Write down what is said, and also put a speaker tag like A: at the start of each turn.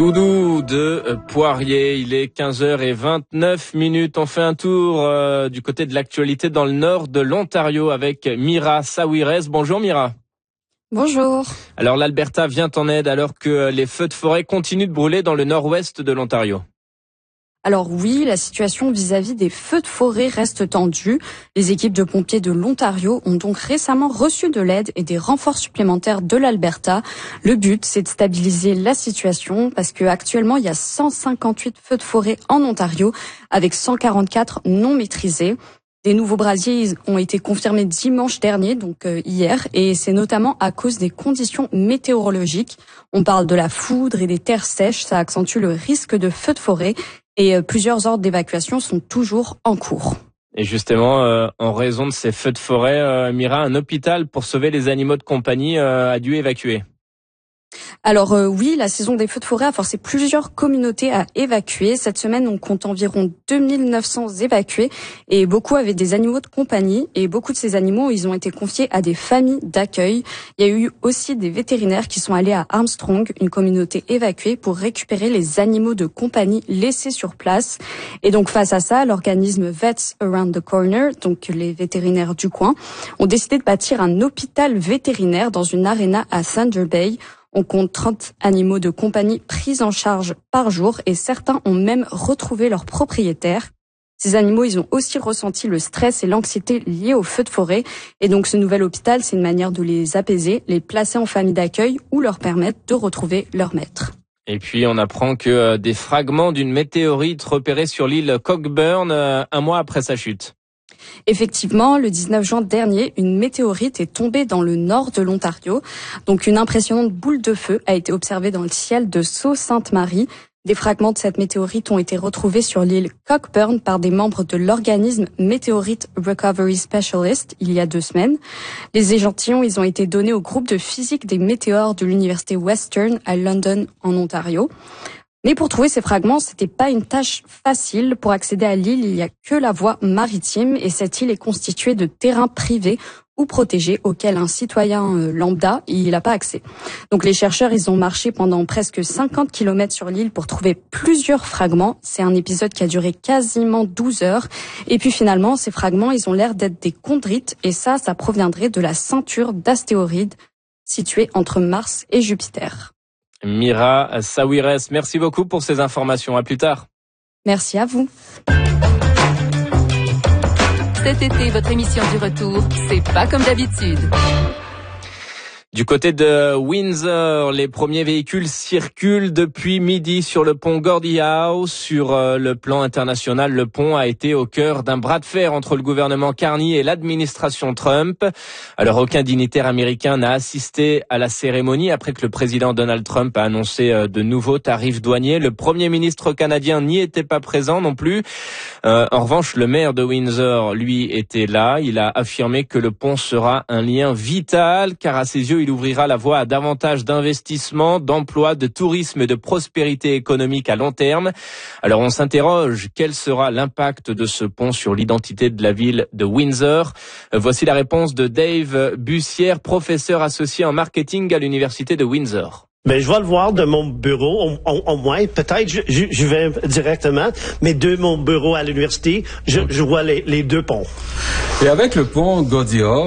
A: Tout doux de Poirier, il est 15h29. On fait un tour du côté de l'actualité dans le nord de l'Ontario avec Mira Sawires. Bonjour Mira.
B: Bonjour.
A: Alors l'Alberta vient en aide alors que les feux de forêt continuent de brûler dans le nord-ouest de l'Ontario.
B: Alors oui, la situation vis-à-vis des feux de forêt reste tendue. Les équipes de pompiers de l'Ontario ont donc récemment reçu de l'aide et des renforts supplémentaires de l'Alberta. Le but, c'est de stabiliser la situation parce que actuellement, il y a 158 feux de forêt en Ontario avec 144 non maîtrisés. Des nouveaux brasiers ont été confirmés dimanche dernier, donc hier, et c'est notamment à cause des conditions météorologiques. On parle de la foudre et des terres sèches, ça accentue le risque de feux de forêt et plusieurs ordres d'évacuation sont toujours en cours.
A: Et justement, en raison de ces feux de forêt, Mira, un hôpital pour sauver les animaux de compagnie a dû évacuer.
B: Alors oui, la saison des feux de forêt a forcé plusieurs communautés à évacuer. Cette semaine, on compte environ 2900 évacués et beaucoup avaient des animaux de compagnie et beaucoup de ces animaux, ils ont été confiés à des familles d'accueil. Il y a eu aussi des vétérinaires qui sont allés à Armstrong, une communauté évacuée, pour récupérer les animaux de compagnie laissés sur place. Et donc face à ça, l'organisme Vets Around the Corner, donc les vétérinaires du coin, ont décidé de bâtir un hôpital vétérinaire dans une aréna à Thunder Bay. On compte 30 animaux de compagnie pris en charge par jour et certains ont même retrouvé leurs propriétaires. Ces animaux, ils ont aussi ressenti le stress et l'anxiété liés aux feux de forêt. Et donc ce nouvel hôpital, c'est une manière de les apaiser, les placer en famille d'accueil ou leur permettre de retrouver leur maître.
A: Et puis on apprend que des fragments d'une météorite repérés sur l'île Cockburn un mois après sa chute.
B: Effectivement, le 19 juin dernier, une météorite est tombée dans le nord de l'Ontario. Donc une impressionnante boule de feu a été observée dans le ciel de Sault-Sainte-Marie. Des fragments de cette météorite ont été retrouvés sur l'île Cockburn par des membres de l'organisme Meteorite Recovery Specialist il y a 2 semaines. Les échantillons, ils ont été donnés au groupe de physique des météores de l'université Western à London, en Ontario. Mais pour trouver ces fragments, c'était pas une tâche facile. Pour accéder à l'île, il y a que la voie maritime et cette île est constituée de terrains privés ou protégés auxquels un citoyen lambda, il n'a pas accès. Donc les chercheurs, ils ont marché pendant presque 50 km sur l'île pour trouver plusieurs fragments. C'est un épisode qui a duré quasiment 12 heures. Et puis finalement, ces fragments, ils ont l'air d'être des chondrites et ça proviendrait de la ceinture d'astéroïdes située entre Mars et Jupiter.
A: Mira Sawires, merci beaucoup pour ces informations. À plus tard.
B: Merci à vous.
C: Cet été, votre émission du retour, c'est pas comme d'habitude.
A: Du côté de Windsor, les premiers véhicules circulent depuis midi sur le pont Gordie Howe. Sur le plan international, le pont a été au cœur d'un bras de fer entre le gouvernement Carney et l'administration Trump. Alors aucun dignitaire américain n'a assisté à la cérémonie après que le président Donald Trump a annoncé de nouveaux tarifs douaniers. Le premier ministre canadien n'y était pas présent non plus. En revanche, le maire de Windsor, lui, était là. Il a affirmé que le pont sera un lien vital car à ses yeux, il ouvrira la voie à davantage d'investissements, d'emplois, de tourisme et de prospérité économique à long terme. Alors on s'interroge, quel sera l'impact de ce pont sur l'identité de la ville de Windsor? Voici la réponse de Dave Bussière, professeur associé en marketing à l'université de Windsor.
D: Ben, je vais le voir de mon bureau, au moins, peut-être, je vais directement, mais de mon bureau à l'université, je vois les 2 ponts.
E: Et avec le pont Gordie Howe,